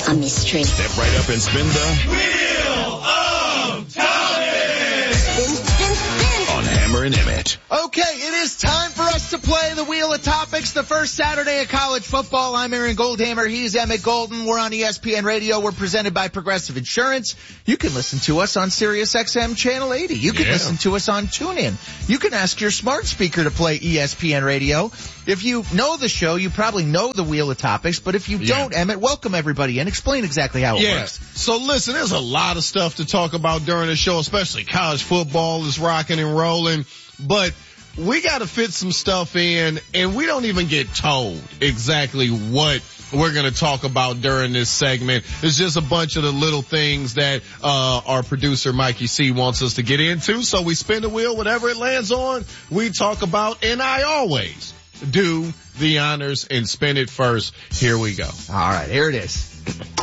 a mystery. Step right up and spin the Wheel of Topics! Spin, spin, spin. on Hammer and Emmett. Okay, it is time for us to play the Wheel of Topics, the first Saturday of college football. I'm Aaron Goldhammer. He's Emmett Golden. We're on ESPN Radio. We're presented by Progressive Insurance. You can listen to us on Sirius XM Channel 80. You can listen to us on TuneIn. You can ask your smart speaker to play ESPN Radio. If you know the show, you probably know the Wheel of Topics. But if you don't, Emmett, welcome everybody and explain exactly how it works. So listen, there's a lot of stuff to talk about during the show, especially college football is rocking and rolling. But we got to fit some stuff in, and we don't even get told exactly what we're going to talk about during this segment. It's just a bunch of the little things that our producer Mikey C wants us to get into. So we spin the wheel, whatever it lands on, we talk about, and I always do the honors and spin it first. Here we go. All right, here it is.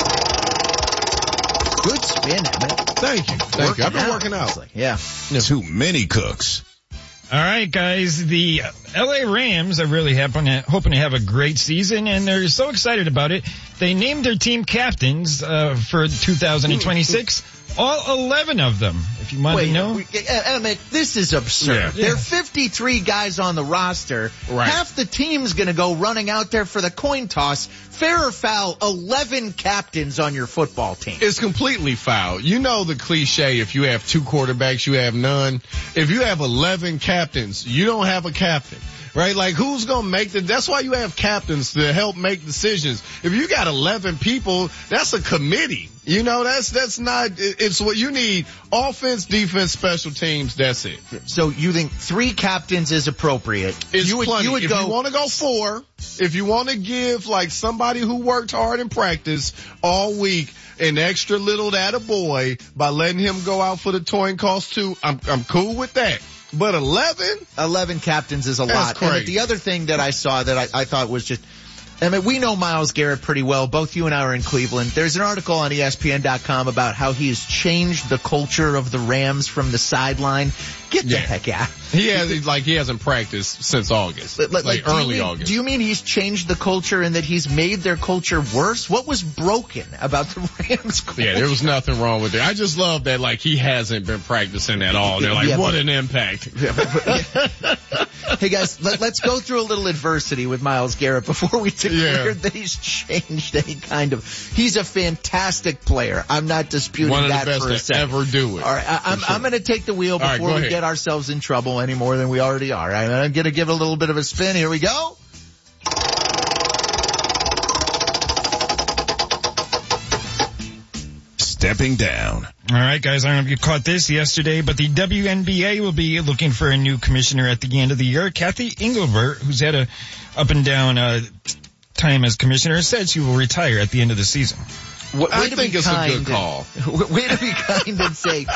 Good spin, Emmett. Thank you. I've been working out. Yeah. Too many cooks. All right, guys. The LA Rams are really hoping to have a great season, and they're so excited about it. They named their team captains for 2026. All 11 of them, if you want to know. Emmett, this is absurd. Yeah. There are 53 guys on the roster. Right. Half the team's going to go running out there for the coin toss. Fair or foul, 11 captains on your football team. It's completely foul. You know the cliche, if you have two quarterbacks, you have none. If you have 11 captains, you don't have a captain. Right? Like, who's going to make that's why you have captains to help make decisions. If you got 11 people, that's a committee. You know, that's not, it's what you need. Offense, defense, special teams, that's it. So you think 3 captains is appropriate? It's you would if go, you want to go 4, if you want to give like somebody who worked hard in practice all week an extra little attaboy by letting him go out for the toy cost 2, I'm cool with that. But 11 captains is a lot. Crazy. And the other thing that I saw that I thought was just, I mean, we know Myles Garrett pretty well. Both you and I are in Cleveland. There's an article on ESPN.com about how he has changed the culture of the Rams from the sideline. Get the heck out. He hasn't practiced since August. Like early August. Do you mean he's changed the culture and that he's made their culture worse? What was broken about the Rams culture? Yeah, there was nothing wrong with it. I just love that, like, he hasn't been practicing at all. They're like, what an impact. Hey guys, let's go through a little adversity with Myles Garrett before we declare that he's changed any kind of. He's a fantastic player. I'm not disputing that for a second. One of the best to ever do it. All right, I'm going to take the wheel before we get ourselves in trouble any more than we already are. I'm going to give it a little bit of a spin. Here we go. Stepping down. All right, guys, I don't know if you caught this yesterday, but the WNBA will be looking for a new commissioner at the end of the year. Kathy Engelbert, who's had a up and down time as commissioner, said she will retire at the end of the season. I think it's a good call. Way to be kind and say.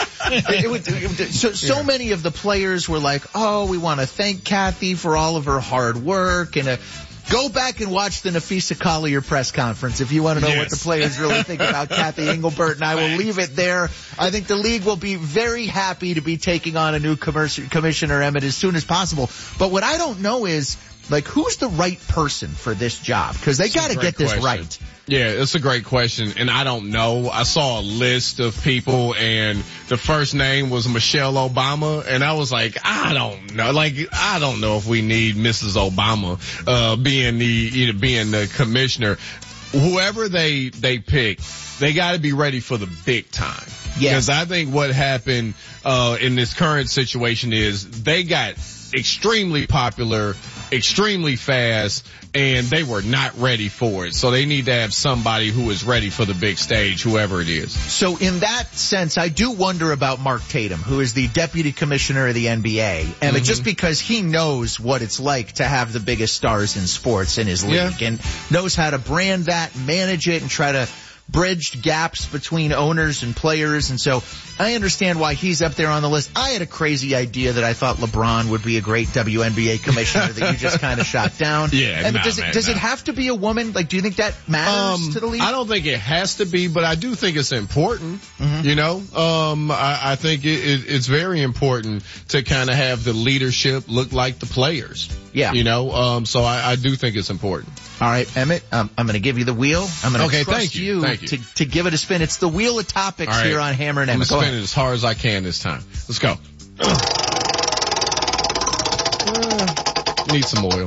So many of the players were like, oh, we want to thank Kathy for all of her hard work. And go back and watch the Nafisa Collier press conference if you want to know what the players really think about Kathy Engelbert. And I will leave it there. I think the league will be very happy to be taking on a new commissioner, Emmett, as soon as possible. But what I don't know is, like, who's the right person for this job? Because they got to get this right. Yeah, it's a great question, and I don't know. I saw a list of people, and the first name was Michelle Obama, and I was like, I don't know. Like, I don't know if we need Mrs. Obama being the commissioner. Whoever they pick, they got to be ready for the big time. Yes. Because I think what happened in this current situation is they got extremely popular, extremely fast, and they were not ready for it. So they need to have somebody who is ready for the big stage, whoever it is. So in that sense, I do wonder about Mark Tatum, who is the deputy commissioner of the NBA. And just because he knows what it's like to have the biggest stars in sports in his league and knows how to brand that, manage it, and try to bridge gaps between owners and players. And so I understand why he's up there on the list. I had a crazy idea that I thought LeBron would be a great WNBA commissioner that you just kind of shot down. Yeah, and does it have to be a woman? Like, do you think that matters to the league? I don't think it has to be, but I do think it's important. You know, I think it's very important to kind of have the leadership look like the players. Yeah. You know, so I do think it's important. All right, Emmett, I'm going to give you the wheel. I'm going to trust thank you. to give it a spin. It's the Wheel of Topics here on Hammer and Emmett. I'm going to spin it as hard as I can this time. Let's go. Need some oil.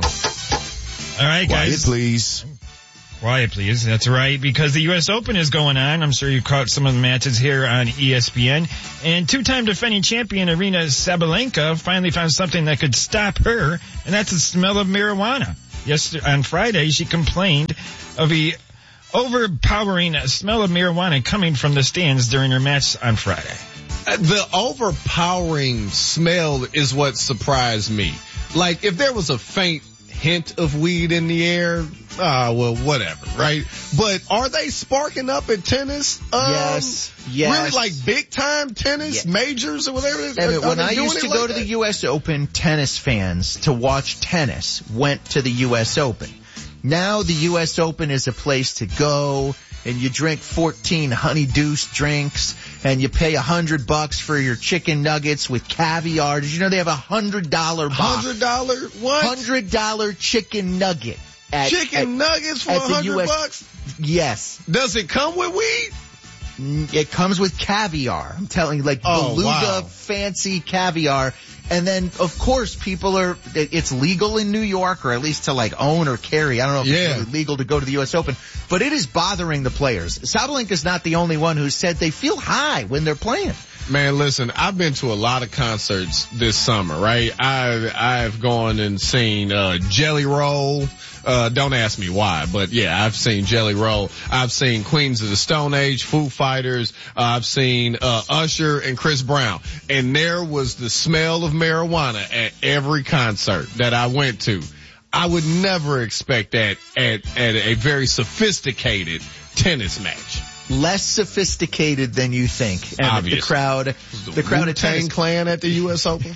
All right, guys. Quiet, please. Quiet, please. That's right, because the U.S. Open is going on. I'm sure you caught some of the matches here on ESPN. And two-time defending champion Aryna Sabalenka finally found something that could stop her, and that's the smell of marijuana. On Friday, she complained of the overpowering smell of marijuana coming from the stands during her match on Friday. The overpowering smell is what surprised me. Like, if there was a faint hint of weed in the air, well, whatever, right? But are they sparking up at tennis? Yes. Really, like big time tennis, majors or whatever? When I used to go to the U.S. Open, tennis fans to watch tennis went to the U.S. Open. Now the U.S. Open is a place to go, and you drink 14 Honey Deuce drinks, and you pay $100 for your chicken nuggets with caviar. Did you know they have $100 box? $100 what? $100 chicken nugget. Chicken nuggets for $100? Yes. Does it come with weed? It comes with caviar. I'm telling you, like beluga, fancy caviar. And then, of course, it's legal in New York, or at least to like own or carry. I don't know if it's really legal to go to the U.S. Open, but it is bothering the players. Sabalenka's not the only one who said they feel high when they're playing. Man, listen, I've been to a lot of concerts this summer, right? I've gone and seen, Jelly Roll. Don't ask me why, but yeah, I've seen Jelly Roll. I've seen Queens of the Stone Age, Foo Fighters. I've seen, Usher and Chris Brown. And there was the smell of marijuana at every concert that I went to. I would never expect that at a very sophisticated tennis match. Less sophisticated than you think. And obviously. The crowd at tennis Clan at the U.S. Open.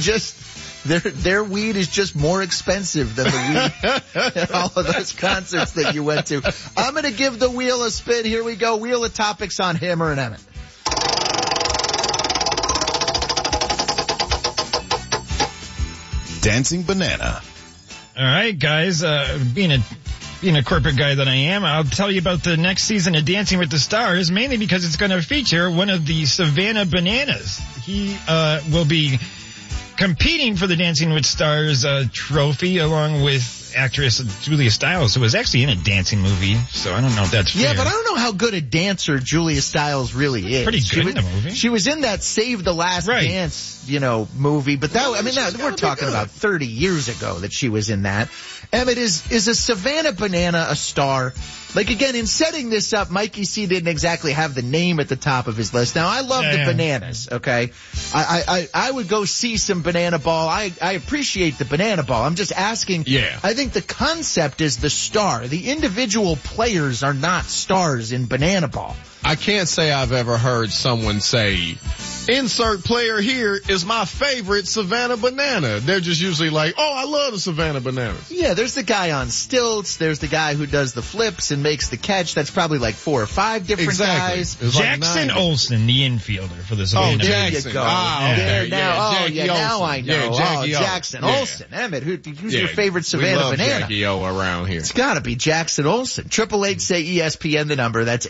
Their weed is just more expensive than the weed at all of those concerts that you went to. I'm going to give the wheel a spin. Here we go. Wheel of Topics on Hammer and Emmett. Dancing banana. All right, guys. Being a corporate guy that I am, I'll tell you about the next season of Dancing with the Stars, mainly because it's going to feature one of the Savannah Bananas. He will be competing for the Dancing with Stars trophy along with actress Julia Stiles, who was actually in a dancing movie, so I don't know if that's fair. Yeah, but I don't know how good a dancer Julia Stiles really is. Pretty good in the movie. She was in that Save the Last Dance, movie, but we're talking about 30 years ago that she was in that. Emmett, is a Savannah Banana a star? Like, again, in setting this up, Mikey C didn't exactly have the name at the top of his list. Now, I love the bananas, okay? I would go see some banana ball. I appreciate the banana ball. I'm just asking. Yeah. I think the concept is the star. The individual players are not stars in banana ball. I can't say I've ever heard someone say, insert player here is my favorite Savannah Banana. They're just usually like, oh, I love the Savannah Bananas. Yeah, there's the guy on stilts. There's the guy who does the flips and makes the catch. That's probably like 4 or 5 different guys. Jackson like Olsen, the infielder for the Savannah. There Jackson. you go. Okay. Now I know. Jackie Jackson Olsen. Emmett, who's your favorite we Savannah love Banana? Jackie O around here. It's gotta be Jackson Olsen. 888 say ESPN the number. That's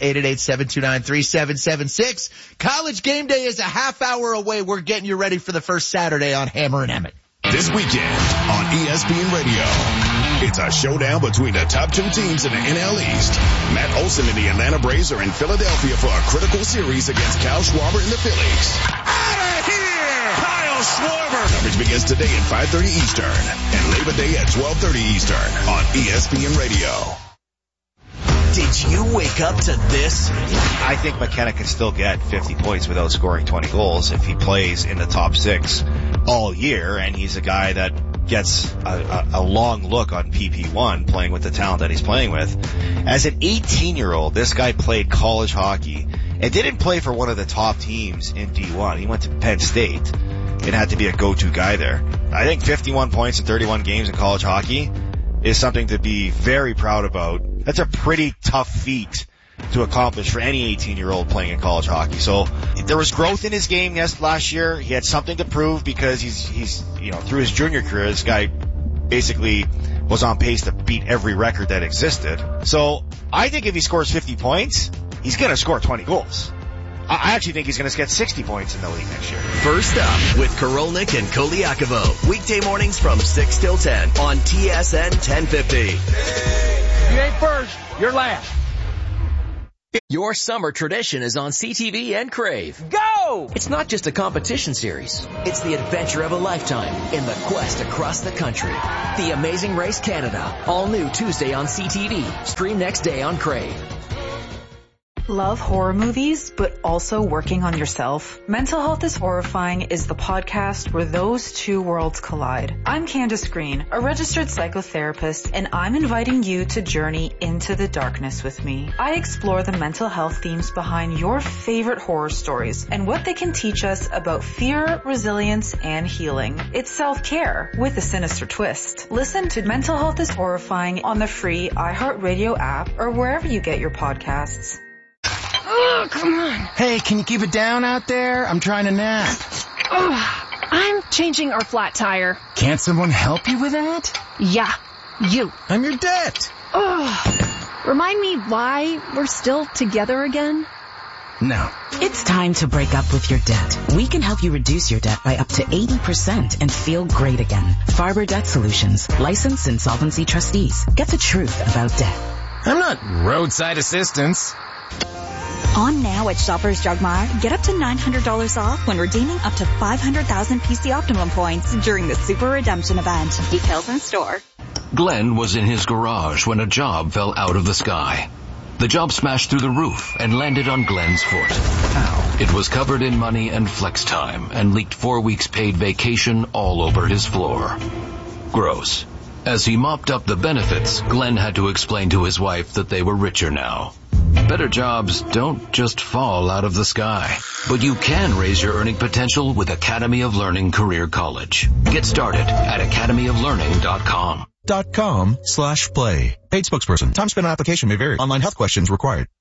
888-729-3776. College game day is a half hour away. We're getting you ready for the first Saturday on Hammer and Emmett. This weekend on ESPN Radio, it's a showdown between the top 2 teams in the NL East. Matt Olson and the Atlanta Braves are in Philadelphia for a critical series against Kyle Schwarber and the Phillies. Out of here! Kyle Schwarber! Coverage begins today at 5:30 Eastern and Labor Day at 12:30 Eastern on ESPN Radio. Did you wake up to this? I think McKenna can still get 50 points without scoring 20 goals if he plays in the top 6 all year, and he's a guy that gets a long look on PP1 playing with the talent that he's playing with. As an 18-year-old, this guy played college hockey and didn't play for one of the top teams in D1. He went to Penn State and had to be a go-to guy there. I think 51 points in 31 games in college hockey is something to be very proud about. That's a pretty tough feat to accomplish for any 18-year-old playing in college hockey. So there was growth in his game last year. He had something to prove because he's through his junior career, this guy basically was on pace to beat every record that existed. So I think if he scores 50 points, he's going to score 20 goals. I actually think he's going to get 60 points in the league next year. First Up with Korolnik and Koliakovo. Weekday mornings from 6 till 10 on TSN 1050. You ain't first, you're last. Your summer tradition is on CTV and Crave. Go! It's not just a competition series. It's the adventure of a lifetime in the quest across the country. The Amazing Race Canada. All new Tuesday on CTV. Stream next day on Crave. Love horror movies, but also working on yourself? Mental Health is Horrifying is the podcast where those two worlds collide. I'm Candace Green, a registered psychotherapist, and I'm inviting you to journey into the darkness with me. I explore the mental health themes behind your favorite horror stories and what they can teach us about fear, resilience, and healing. It's self-care with a sinister twist. Listen to Mental Health is Horrifying on the free iHeartRadio app or wherever you get your podcasts. Oh, come on. Hey, can you keep it down out there? I'm trying to nap. Oh, I'm changing our flat tire. Can't someone help you with that? Yeah, you. I'm your debt. Oh, remind me why we're still together again? No. It's time to break up with your debt. We can help you reduce your debt by up to 80% and feel great again. Farber Debt Solutions. Licensed insolvency trustees. Get the truth about debt. I'm not roadside assistance. On now at Shoppers Drug Mart, get up to $900 off when redeeming up to 500,000 PC Optimum points during the Super Redemption event. Details in store. Glenn was in his garage when a job fell out of the sky. The job smashed through the roof and landed on Glenn's foot. Ow. It was covered in money and flex time and leaked 4 weeks paid vacation all over his floor. Gross. As he mopped up the benefits, Glenn had to explain to his wife that they were richer now. Better jobs don't just fall out of the sky, but you can raise your earning potential with Academy of Learning Career College. Get started at academyoflearning.com. .com/play. Paid spokesperson. Time spent on application may vary. Online health questions required.